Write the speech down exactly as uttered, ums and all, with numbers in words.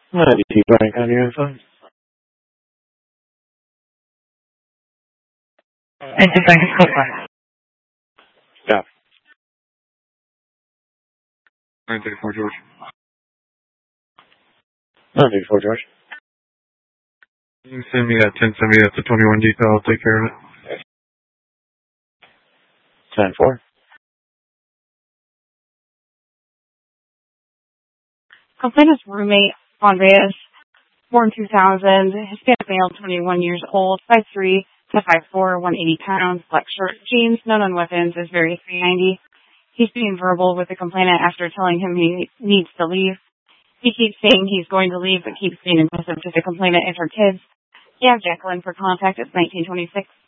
ninety-two Bryan County Unified. And just like a quick Yeah. nine thirty-four George. nine thirty-four George. You can send me that ten seventy, that's a twenty-one detail, I'll take care of it. ten four. Complainant's roommate, Andreas, born two thousand, Hispanic male, twenty-one years old, five three to five four, one hundred eighty pounds, black shirt, jeans, no known weapons, is very three ninety. He's being verbal with the complainant after telling him he needs to leave. He keeps saying he's going to leave, but keeps being aggressive to the complainant and her kids. You have Jacqueline for contact at nineteen twenty-six.